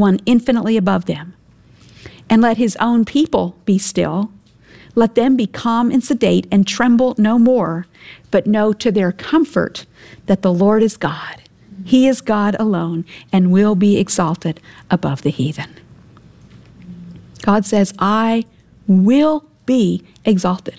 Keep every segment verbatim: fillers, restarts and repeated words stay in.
one infinitely above them. And let his own people be still. Let them be calm and sedate and tremble no more, but know to their comfort that the Lord is God. He is God alone and will be exalted above the heathen. God says, I will be exalted.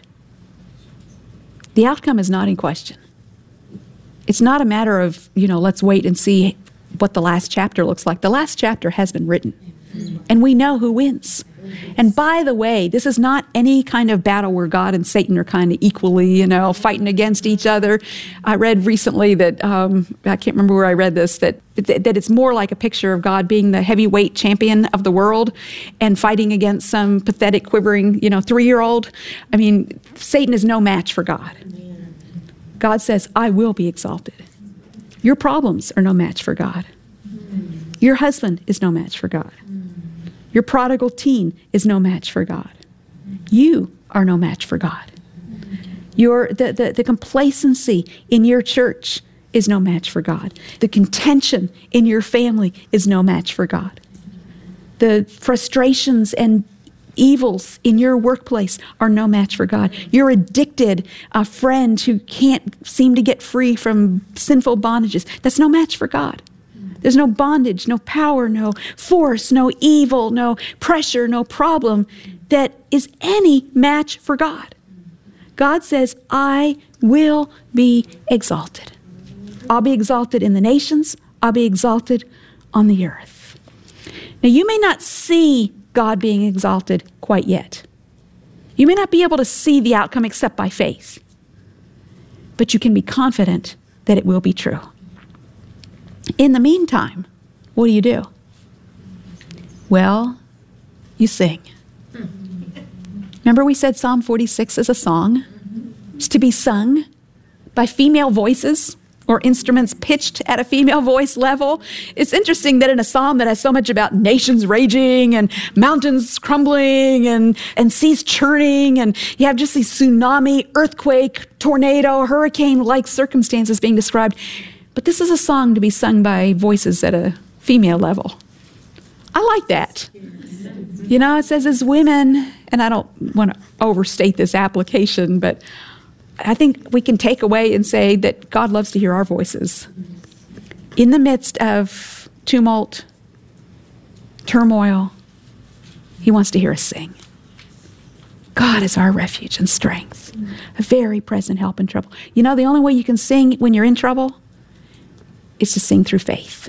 The outcome is not in question. It's not a matter of, you know, let's wait and see what the last chapter looks like. The last chapter has been written, and we know who wins. And by the way, this is not any kind of battle where God and Satan are kind of equally, you know, fighting against each other. I read recently that, um, I can't remember where I read this, that, that it's more like a picture of God being the heavyweight champion of the world and fighting against some pathetic, quivering, you know, three-year-old. I mean, Satan is no match for God. God says, I will be exalted. Your problems are no match for God. Your husband is no match for God. Your prodigal teen is no match for God. You are no match for God. Your, the, the, the complacency in your church is no match for God. The contention in your family is no match for God. The frustrations and evils in your workplace are no match for God. Your addicted uh, friend who can't seem to get free from sinful bondages, that's no match for God. There's no bondage, no power, no force, no evil, no pressure, no problem that is any match for God. God says, I will be exalted. I'll be exalted in the nations. I'll be exalted on the earth. Now, you may not see God being exalted quite yet. You may not be able to see the outcome except by faith. But you can be confident that it will be true. In the meantime, what do you do? Well, you sing. Remember we said Psalm forty-six is a song? It's to be sung by female voices or instruments pitched at a female voice level. It's interesting that in a psalm that has so much about nations raging and mountains crumbling and, and seas churning, and you have just these tsunami, earthquake, tornado, hurricane-like circumstances being described. But this is a song to be sung by voices at a female level. I like that. You know, it says as women, and I don't want to overstate this application, but I think we can take away and say that God loves to hear our voices. In the midst of tumult, turmoil, he wants to hear us sing. God is our refuge and strength, a very present help in trouble. You know, the only way you can sing when you're in trouble is to sing through faith.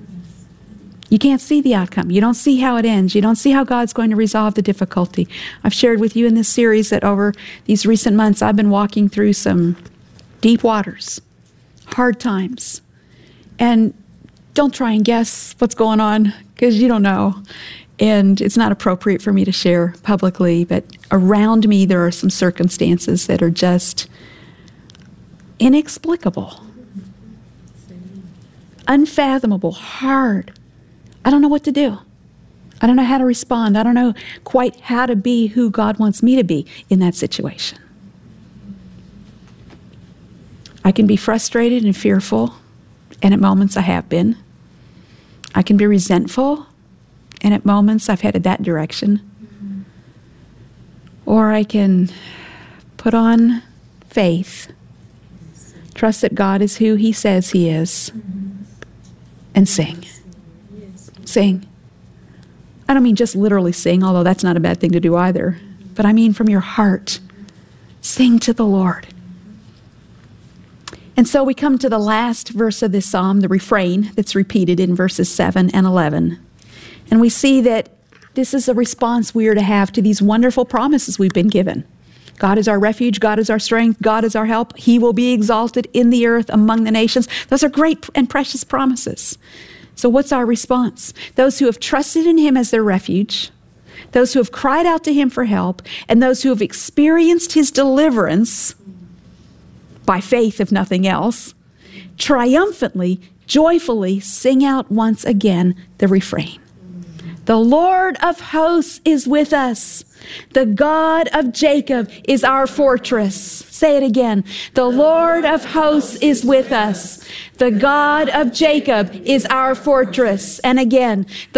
You can't see the outcome. You don't see how it ends. You don't see how God's going to resolve the difficulty. I've shared with you in this series that over these recent months, I've been walking through some deep waters, hard times. And don't try and guess what's going on, because you don't know. And it's not appropriate for me to share publicly, but around me there are some circumstances that are just inexplicable, unfathomable, hard. I don't know what to do. I don't know how to respond. I don't know quite how to be who God wants me to be in that situation. I can be frustrated and fearful, and at moments I have been. I can be resentful, and at moments I've headed that direction. Mm-hmm. Or I can put on faith, trust that God is who he says he is, mm-hmm. and sing. Sing. I don't mean just literally sing, although that's not a bad thing to do either. But I mean from your heart. Sing to the Lord. And so we come to the last verse of this psalm, the refrain that's repeated in verses seven and eleven. And we see that this is a response we are to have to these wonderful promises we've been given. God is our refuge. God is our strength. God is our help. He will be exalted in the earth among the nations. Those are great and precious promises. So what's our response? Those who have trusted in him as their refuge, those who have cried out to him for help, and those who have experienced his deliverance by faith, if nothing else, triumphantly, joyfully sing out once again the refrain. The Lord of hosts is with us. The God of Jacob is our fortress. Say it again. The Lord of hosts is with us. The God of Jacob is our fortress. And again, the